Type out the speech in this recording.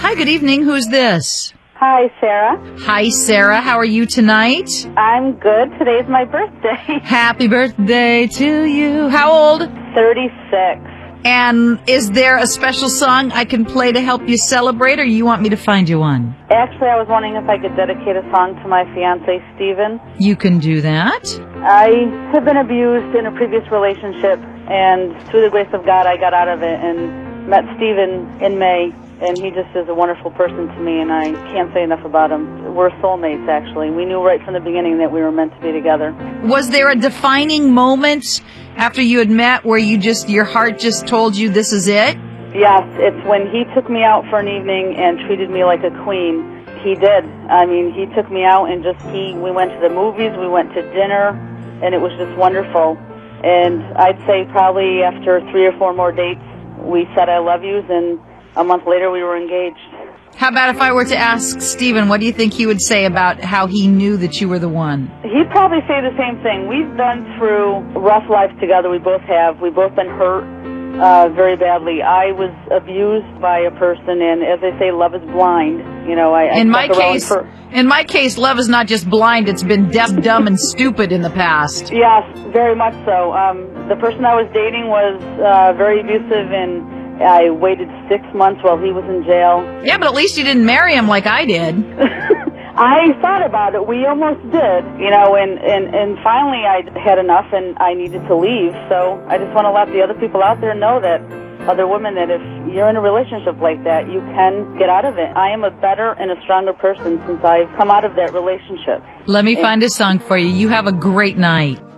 Hi, good evening. Who's this? Hi, Sarah. Hi, Sarah. How are you tonight? I'm good. Today's my birthday. Happy birthday to you. How old? 36. And is there a special song I can play to help you celebrate, or you want me to find you one? Actually, I was wondering if I could dedicate a song to my fiancé, Steven. You can do that. I have been abused in a previous relationship, and through the grace of God, I got out of it and met Steven in May. And he just is a wonderful person to me, and I can't say enough about him. We're soulmates, actually. We knew right from the beginning that we were meant to be together. Was there a defining moment after you had met where your heart just told you this is it? Yes, it's when he took me out for an evening and treated me like a queen. He did. I mean, he took me out and we went to the movies, we went to dinner, and it was just wonderful. And I'd say probably after 3 or 4 more dates, we said I love yous, and a month later, we were engaged. How about if I were to ask Steven, what do you think he would say about how he knew that you were the one? He'd probably say the same thing. We've been through rough life together. We both have. We've both been hurt very badly. I was abused by a person, and as they say, love is blind. You know, in my case, love is not just blind; it's been deaf, dumb, and stupid in the past. Yes, very much so. The person I was dating was very abusive, and I waited 6 months while he was in jail. Yeah, but at least you didn't marry him like I did. I thought about it. We almost did, you know, and finally I had enough and I needed to leave. So I just want to let the other people out there know that, other women, that if you're in a relationship like that, you can get out of it. I am a better and a stronger person since I've come out of that relationship. Let me find a song for you. You have a great night.